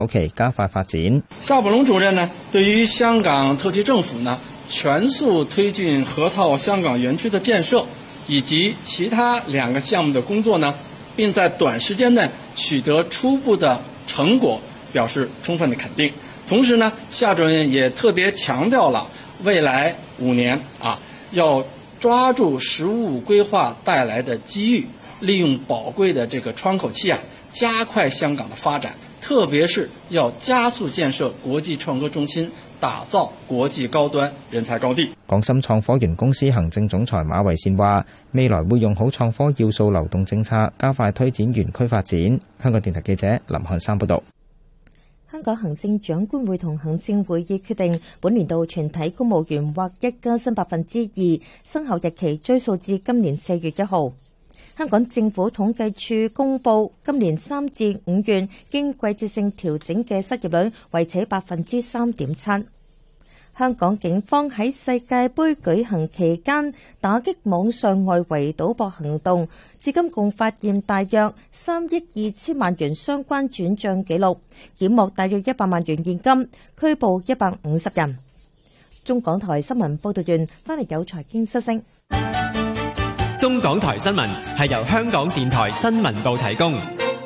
早期加快發展。 夏寶龍主任呢，對於香港特區政府呢，全速推進河套香港園區的建設以及其他2個項目的工作呢，並在短時間內取得初步的成果，表示充分的肯定。同時呢，夏主任也特別強調了未來5年要抓住十五規劃帶來的機遇，利用寶貴的這個窗口期加快香港的發展，特別是要加速建設國際創科中心，打造國際高端人才高地。 港深創科園公司行政總裁馬維善話，未來會用好創科要素流動政策，加快推展園區發展。香港電台記者林漢山報道。 香港行政長官會同行政會議決定，本年度全體公務員劃一加薪2%，生效日期追溯至今年4月1號。香港政府統計處公布，今年3至5月經季節性調整嘅失業率維持 3.7%。香港警方喺世界盃舉行期間打擊網上外圍賭博行動，至今共發現大約3億2千萬元相關轉賬記錄，檢獲大約100萬元現金，拘捕150人。中港台新聞報道完，翻嚟有財經消息。 中港台新聞係由香港電台新聞部提供。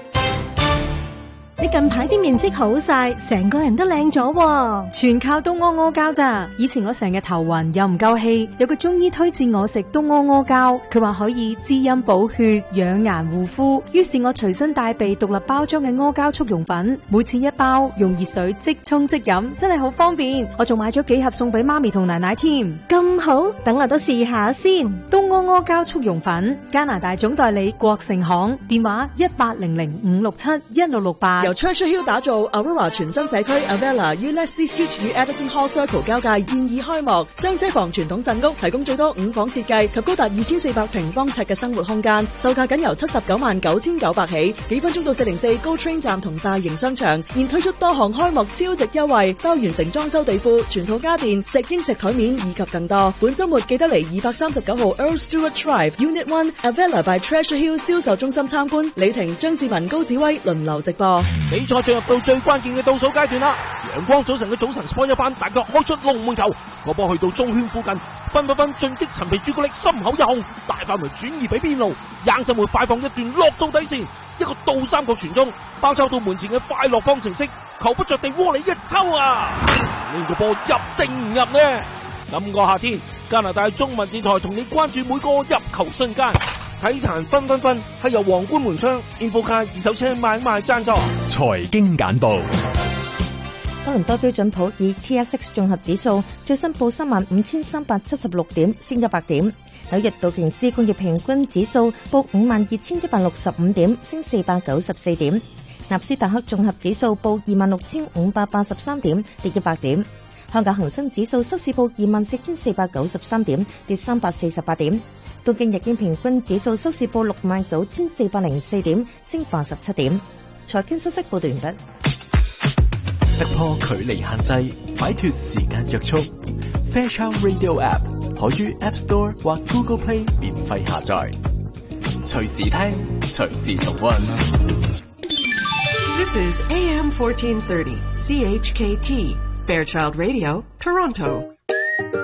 你近排啲面色好晒，成個人都靚咗喎， 全靠東阿阿膠咋。以前我成日頭暈又唔夠氣，有個中醫推薦我食東阿阿膠，佢話可以滋陰補血、養顏護膚，於是我隨身帶備獨立包裝嘅阿膠速溶粉，每次1包，用熱水即沖即飲，真係好方便。我仲買咗幾盒送俾媽咪同奶奶添。 咁好，等我都試下先。 東阿阿膠速溶粉，加拿大總代理國盛行，電話1800-567-1668。 由 Treasure Hill 打造 Aurora 全新社區 Avella 於 Leslie Street 與 Edison Hall Circle 交界現已開幕，雙車房傳統鎮屋提供最多5房設計及高達2400平方尺嘅生活空間，售價僅由799,900起，幾分鐘到404 GO Train 站同大型商場，現推出多項開幕超值優惠，包完成裝修地庫、全套家電、石英石台面以及更多。本周末記得嚟239號 Earl Stewart Drive Unit 1 Avella by Treasure Hill 銷售中心參觀。李婷、張志文、高子威輪流直播。 比賽進入到最關鍵嘅倒數階段啦！陽光早晨嘅早晨 sport 一番，大腳開出龍門球，個波去到中圈附近，分進擊陳皮朱古力心口一控，大範圍轉移俾邊路，硬身會快放一段落到底線，一個倒三角傳中，包抄到門前嘅快樂方程式，球不着地窩裏一抽啊！呢個波入定唔入呢？今個夏天，加拿大中文電台同你關注每個入球瞬間。體壇分係由皇冠門窗 InfoCar 二手車買賣贊助。 財經簡報。 多倫多標準普爾 TSX 綜合指數最新報35,376點，升100點。紐約道瓊斯工業平均指數報52,165點，升494點。納斯達克綜合指數報26,583點，跌100點。香港恒生指數收市報24,493點，跌348點。東京日經平均指數收市報69,404點，升87點。財經消息報道完畢。 突破距離限制，擺脫時間約束。Fairchild Radio App 可於 App Store 或 Google Play 免費下載，隨時聽，隨時重溫。 This is AM 1430 CHKT Fairchild Radio, Toronto.